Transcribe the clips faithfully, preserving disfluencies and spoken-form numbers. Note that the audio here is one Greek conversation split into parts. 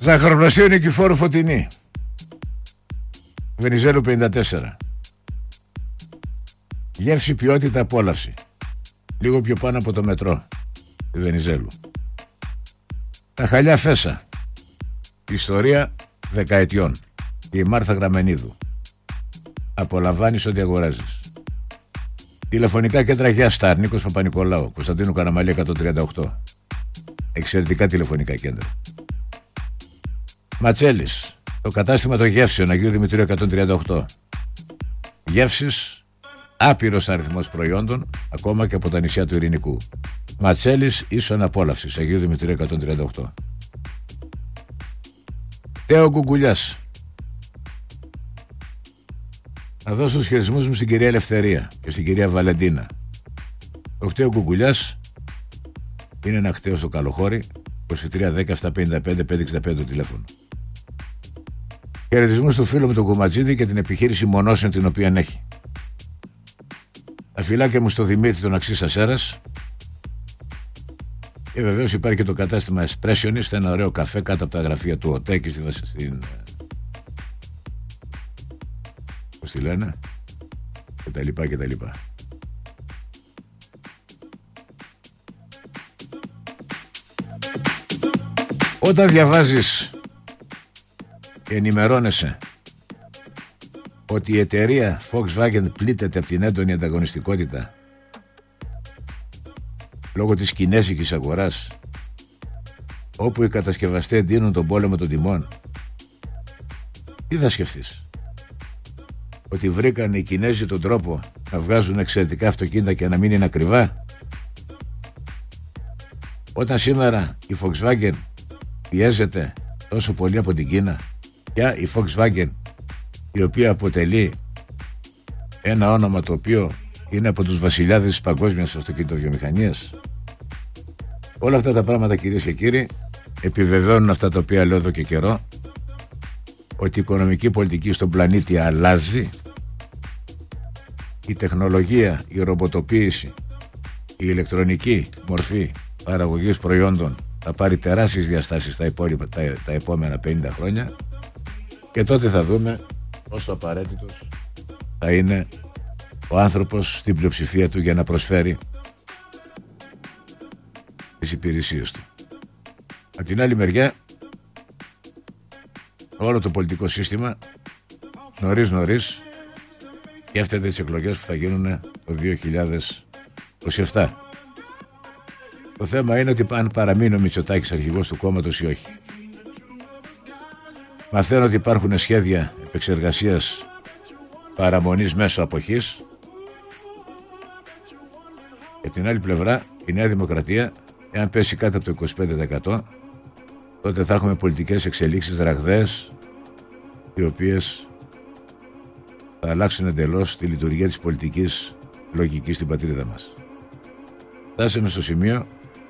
Ζαχαροπλαστείο Νικηφόρου Φωτεινή, Βενιζέλου πενήντα τέσσερα. Γεύση, ποιότητα, απόλαυση. Λίγο πιο πάνω από το μετρό του Βενιζέλου. Τα Χαλιά Φέσα. Ιστορία δεκαετιών. Η Μάρθα Γραμμενίδου. Απολαμβάνεις ό,τι αγοράζεις. Τηλεφωνικά κέντρα Γεια Σταρ, Νίκος Παπα-Νικολάου, Κωνσταντίνου Καραμαλή εκατόν τριάντα οκτώ. Εξαιρετικά τηλεφωνικά κέντρα. Ματσέλης, το κατάστημα των γεύσεων, Αγίου Δημητρίου εκατόν τριάντα οκτώ. Γεύσεις, άπειρος αριθμός προϊόντων, ακόμα και από τα νησιά του Ειρηνικού. Ματσέλης, ίσον απόλαυσης, Αγίου Δημητρίου εκατόν τριάντα οκτώ. Τέο Γκουγκουλιάς. Να δώσω τους χειρισμούς μου στην κυρία Ελευθερία και στην κυρία Βαλεντίνα. Ο Κτέο Γκουγκουλιάς είναι ένα κτέο στο Καλοχώρι, είκοσι τρία δέκα επτακόσια πενήντα πέντε πεντακόσια εξήντα πέντε το τηλέφωνο. Χαιρετισμούς του φίλου μου τον Κουματζίδη και την επιχείρηση μονώσεων την οποία έχει. Τα φιλάκια μου στο Δημήτρη τον Αξής Ασέρας. Και βεβαίως υπάρχει και το κατάστημα Espressionist, ένα ωραίο καφέ κάτω από τα γραφεία του ΟΤΕ και στην, στην πώς τη λένε και τα λοιπά και τα λοιπά. Όταν διαβάζεις και ενημερώνεσαι ότι η εταιρεία Volkswagen πλήττεται από την έντονη ανταγωνιστικότητα λόγω της κινέζικης αγοράς, όπου οι κατασκευαστές δίνουν τον πόλεμο των τιμών, τι θα σκεφτείς? Ότι βρήκαν οι Κινέζοι τον τρόπο να βγάζουν εξαιρετικά αυτοκίνητα και να μην είναι ακριβά? Όταν σήμερα η Volkswagen πιέζεται τόσο πολύ από την Κίνα, πια η Volkswagen, η οποία αποτελεί ένα όνομα το οποίο είναι από τους βασιλιάδες της παγκόσμιας αυτοκινητοβιομηχανίας. Όλα αυτά τα πράγματα, κυρίες και κύριοι, επιβεβαιώνουν αυτά τα οποία λέω εδώ και καιρό, ότι η οικονομική πολιτική στον πλανήτη αλλάζει, η τεχνολογία, η ρομποτοποίηση, η ηλεκτρονική μορφή παραγωγής προϊόντων θα πάρει τεράστιες διαστάσεις τα, υπόλοιπα, τα, τα επόμενα πενήντα χρόνια, και τότε θα δούμε πόσο απαραίτητος θα είναι ο άνθρωπος στην πλειοψηφία του για να προσφέρει τις υπηρεσίες του. Από την άλλη μεριά, όλο το πολιτικό σύστημα νωρίς νωρίς σκέφτεται τις εκλογές που θα γίνουν το δύο χιλιάδες είκοσι επτά. Το θέμα είναι ότι αν παραμείνει ο Μητσοτάκης αρχηγός του κόμματος ή όχι. Μαθαίνω ότι υπάρχουν σχέδια επεξεργασίας παραμονής μέσω αποχής. Και από την άλλη πλευρά, η Νέα Δημοκρατία, εάν πέσει κάτω από το είκοσι πέντε τοις εκατό, τότε θα έχουμε πολιτικές εξελίξεις ραγδαίες, οι οποίες θα αλλάξουν εντελώς τη λειτουργία της πολιτικής λογικής στην πατρίδα μας. Φτάσαμε στο σημείο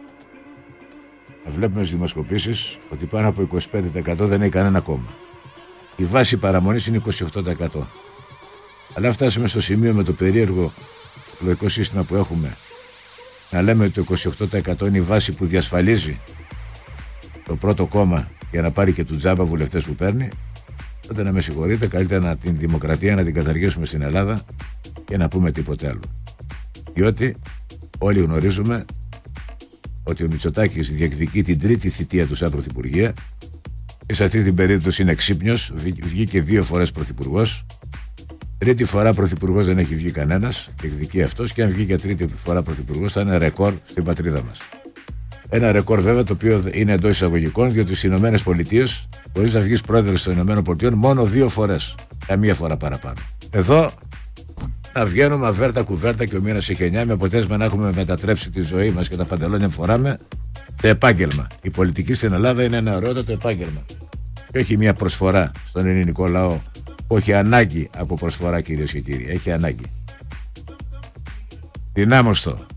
να βλέπουμε στις δημοσκοπήσεις ότι πάνω από είκοσι πέντε τοις εκατό δεν έχει κανένα κόμμα. Η βάση παραμονής είναι είκοσι οκτώ τοις εκατό. Αλλά φτάσαμε στο σημείο με το περίεργο εκλογικό σύστημα που έχουμε να λέμε ότι το είκοσι οκτώ τοις εκατό είναι η βάση που διασφαλίζει το πρώτο κόμμα για να πάρει και του τζάμπα βουλευτές που παίρνει. Τότε να με συγχωρείτε, καλύτερα να την δημοκρατία να την καταργήσουμε στην Ελλάδα και να πούμε τίποτε άλλο. Διότι όλοι γνωρίζουμε ότι ο Μητσοτάκης διεκδικεί την τρίτη θητεία του σαν πρωθυπουργία και σε αυτή την περίπτωση είναι ξύπνιος, βγήκε δύο φορές πρωθυπουργός. Τρίτη φορά πρωθυπουργός δεν έχει βγει κανένας, διεκδικεί αυτός, και αν βγει για τρίτη φορά πρωθυπουργός θα είναι ρεκόρ στην πατρίδα μας. Ένα ρεκόρ βέβαια το οποίο είναι εντός εισαγωγικών, διότι στις Ηνωμένες Πολιτείες μπορείς να βγεις πρόεδρος των Ηνωμένων Πολιτείων μόνο δύο φορές, καμία φορά παραπάνω. Εδώ να βγαίνουμε αβέρτα κουβέρτα και ο μήνας έχει εννιά, με αποτέλεσμα να έχουμε μετατρέψει τη ζωή μας και τα παντελόνια που φοράμε σε επάγγελμα. Η πολιτική στην Ελλάδα είναι ένα ωραιότατο επάγγελμα. Και όχι μια προσφορά στον ελληνικό λαό. Όχι ανάγκη από προσφορά, κυρίες και κύριοι. Έχει ανάγκη. Δυνάμωστο.